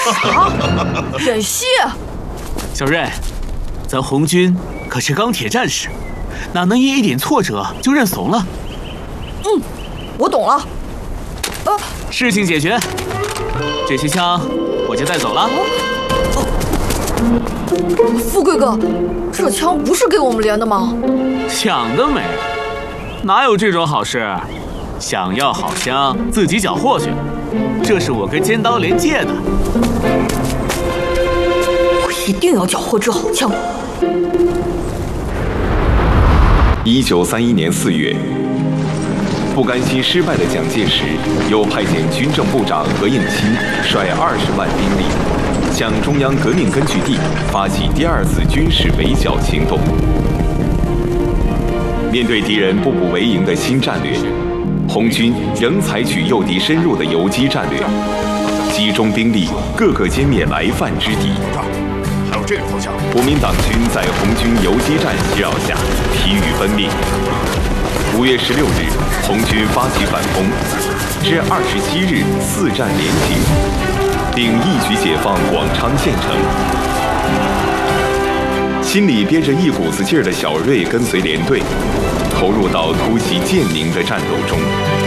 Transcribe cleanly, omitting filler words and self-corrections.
啥？演戏？ 小瑞，咱红军可是钢铁战士，哪能因一点挫折就认怂了？ 我懂了。 事情解决，这些枪我就带走了。 富贵哥，这枪不是给我们连的吗？ 想得美，哪有这种好事？想要好枪，自己缴获去。这是我跟尖刀连借的。 我一定要缴获这好枪。 1931年4月，不甘心失败的蒋介石又派遣军政部长何应钦率20万兵力，向中央革命根据地发起第2次军事围剿行动。面对敌人步步为营的新战略，红军仍采取诱敌深入的游击战略，集中兵力，各个歼灭来犯之敌。 还有这个投降。 国民党军在红军游击战袭扰下疲于奔命。5月16日，红军发起反攻，至27日4战连捷，并一举解放广昌县城。心里憋着一股子劲儿的小瑞跟随连队，投入到突袭建宁的战斗中。